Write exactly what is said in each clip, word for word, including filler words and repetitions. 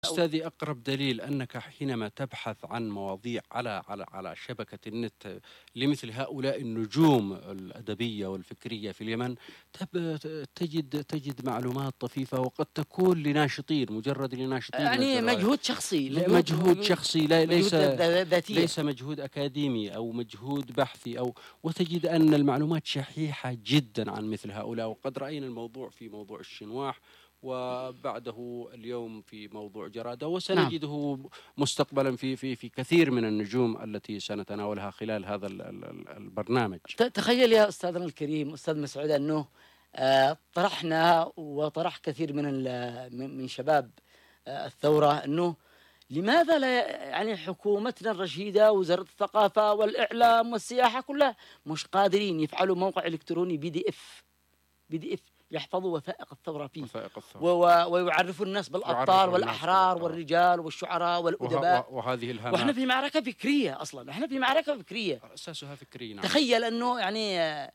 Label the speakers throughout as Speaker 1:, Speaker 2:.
Speaker 1: أستاذي، أقرب دليل أنك حينما تبحث عن مواضيع على على على شبكة النت لمثل هؤلاء النجوم الأدبية والفكرية في اليمن، تب تجد تجد معلومات طفيفة، وقد تكون لناشطين، مجرد لناشطين
Speaker 2: يعني
Speaker 1: نزلوا
Speaker 2: مجهود شخصي،
Speaker 1: مجهود, مجهود شخصي، لا ليس
Speaker 2: ذاتية.
Speaker 1: ليس مجهود أكاديمي أو مجهود بحثي، أو وتجد أن المعلومات شحيحة جدا عن مثل هؤلاء. وقد رأينا الموضوع في موضوع الشنواح، وبعده اليوم في موضوع جرادة، وسنجده نعم. مستقبلا في في في كثير من النجوم التي سنتناولها خلال هذا البرنامج.
Speaker 2: تخيل يا أستاذنا الكريم أستاذ مسعود أنه طرحنا وطرح كثير من من شباب الثورة أنه لماذا لا يعني حكومتنا الرشيدة وزارة الثقافة والإعلام والسياحة كلها مش قادرين يفعلوا موقع إلكتروني بي دي إف بي دي إف يحفظوا وثائق الثورة فيه،
Speaker 1: وثائق الثورة.
Speaker 2: ويعرفوا الناس بالأبطال والأحرار والرجال والشعراء والأدباء.
Speaker 1: وهذه الهامات،
Speaker 2: وإحنا في معركة فكرية أصلا، إحنا في معركة فكرية
Speaker 1: أساسها فكري. نعم.
Speaker 2: تخيل أنه يعني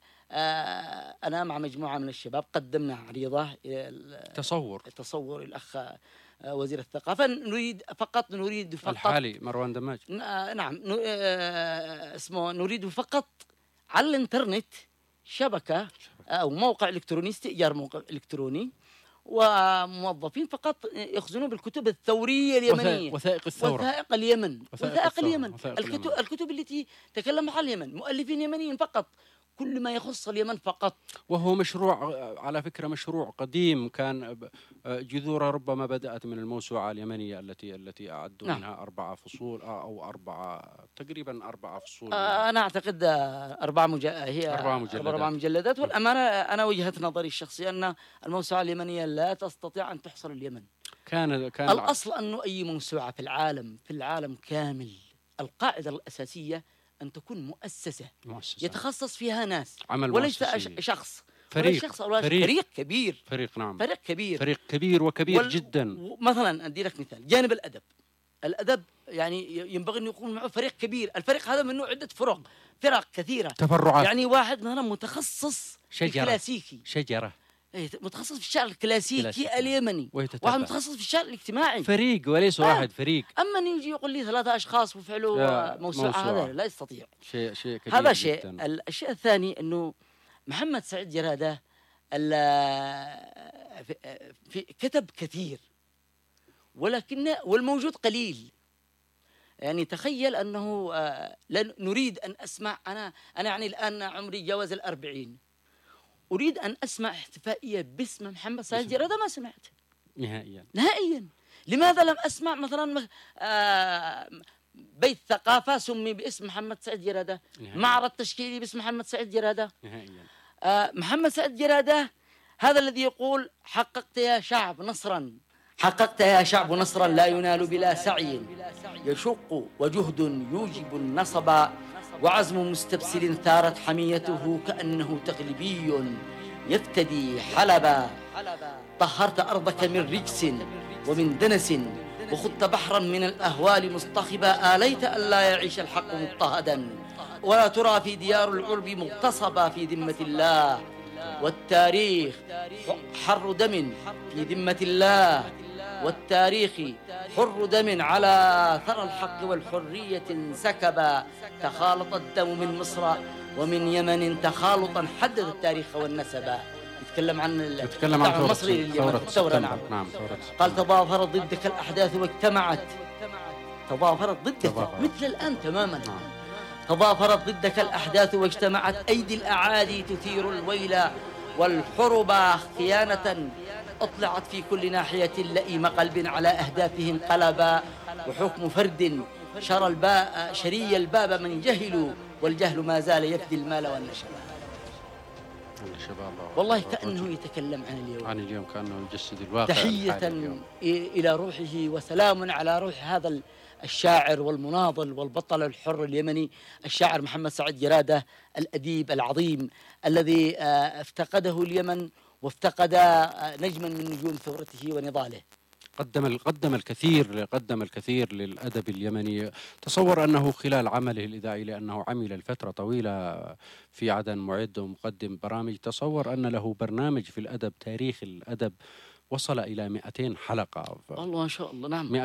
Speaker 2: آه أنا مع مجموعة من الشباب قدمنا عريضة
Speaker 1: تصور
Speaker 2: تصور الأخ وزير الثقافة، نريد فقط نريد فقط
Speaker 1: الحالي مروان دماج.
Speaker 2: نعم اسمه نريد فقط على الإنترنت شبكة أو موقع إلكتروني، استئجار موقع إلكتروني، وموظفين فقط يخزنون بالكتب الثورية اليمنية،
Speaker 1: وثائق الثورة،
Speaker 2: وثائق اليمن، وثائق اليمن،
Speaker 1: وثائق
Speaker 2: الكتب الكتب التي تكلم عن اليمن، مؤلفين يمنيين فقط، كل ما يخص اليمن فقط.
Speaker 1: وهو مشروع على فكرة مشروع قديم، كان جذوره ربما بدأت من الموسوعة اليمنية التي التي أعدوا نعم. منها أربعة فصول أو أربعة تقريبا أربعة فصول.
Speaker 2: آه أنا أعتقد أربعة مج... هي
Speaker 1: أربعة مجلدات.
Speaker 2: أربعة مجلدات. والأمانة أنا وجهة نظري الشخصية أن الموسوعة اليمنية لا تستطيع أن تحصل اليمن.
Speaker 1: كان كان
Speaker 2: الأصل أنه أي موسوعة في العالم في العالم كامل القاعدة الأساسية أن تكون مؤسسة, مؤسسة. يتخصص فيها ناس،
Speaker 1: عمل
Speaker 2: وليس
Speaker 1: مؤسسي.
Speaker 2: شخص
Speaker 1: فريق.
Speaker 2: شخص أو
Speaker 1: فريق.
Speaker 2: فريق كبير
Speaker 1: فريق نعم
Speaker 2: فريق كبير
Speaker 1: فريق كبير وكبير وال... جدا.
Speaker 2: مثلا أدي لك مثال، جانب الأدب الأدب يعني ينبغي أن يكون معه فريق كبير. الفريق هذا منه عدة فرق فرق كثيرة
Speaker 1: تفرعات،
Speaker 2: يعني واحد مثلا متخصص
Speaker 1: شجرة.
Speaker 2: الكلاسيكي
Speaker 1: شجرة
Speaker 2: متخصص في الشعر الكلاسيكي كلاسيكي. اليمني، واحد متخصص في الشعر الاجتماعي،
Speaker 1: فريق وليس آه. واحد فريق.
Speaker 2: أما أن يجي يقول لي ثلاثة أشخاص وفعلوا موسوعة، هذا لا يستطيع.
Speaker 1: شيء شيء كبير
Speaker 2: هذا شيء
Speaker 1: جداً.
Speaker 2: الشيء الثاني أنه محمد سعيد جرادة في كتب كثير ولكن والموجود قليل. يعني تخيل أنه لن نريد أن أسمع، أنا أنا يعني الآن عمري جاوز الأربعين، أريد أن أسمع احتفائية باسم محمد سعيد جرادة، ما سمعت
Speaker 1: نهائيا
Speaker 2: نهائيا. لماذا لم أسمع مثلا بيت ثقافة سمي باسم محمد سعيد جرادة، معرض تشكيلي باسم محمد سعيد جرادة
Speaker 1: نهائيا.
Speaker 2: آه محمد سعيد جرادة هذا الذي يقول حققت يا شعب نصرا، حققت يا شعب نصرا لا ينال بلا سعي، يشق وجهد يوجب النصب، وعزم مستبسل ثارت حميته كأنه تغلبي يفتدي حلبا. طهرت أرضك من رجس ومن دنس، وخضت بحرا من الأهوال مصطخبا، آليت ألا يعيش الحق مضطهدا، ولا ترى في ديار العرب مغتصبا في ذمة الله، والتاريخ حر دم في ذمة الله، والتاريخ حر دم على ثرى الحق والحرية انسكبا. تخالط الدم من مصر ومن يمن تخالطا حدد التاريخ والنسبا. يتكلم عن
Speaker 1: يتكلم عن
Speaker 2: المصري لليمن، الثورة. نعم.
Speaker 1: نعم.
Speaker 2: قال تضافرت ضدك الأحداث واجتمعت، تضافرت ضدك تضافرت. مثل الآن تماما. نعم. تضافرت ضدك الأحداث واجتمعت، أيدي الأعادي تثير الويل والحرب خيانة، أطلعت في كل ناحية لئيم قلب على أهدافه انقلبا، وحكم فرد شرى الباء شري الباب من جهلوا، والجهل ما زال يفدي المال والنشبة. والله كأنه يتكلم عن اليوم
Speaker 1: عن اليوم كأنه يجسد الواقع.
Speaker 2: تحية إلى روحه وسلام على روح هذا الشاعر والمناضل والبطل الحر اليمني، الشاعر محمد سعيد جرادة الأديب العظيم الذي افتقده اليمن وافتقد نجما من نجوم ثورته ونضاله.
Speaker 1: قدم قدم الكثير قدم الكثير للأدب اليمني. تصور أنه خلال عمله الإذاعي، لأنه عمل الفترة طويلة في عدن معد ومقدم برامج، تصور أن له برنامج في الأدب، تاريخ الأدب وصل إلى مئتين حلقة.
Speaker 2: الله ما شاء الله. نعم.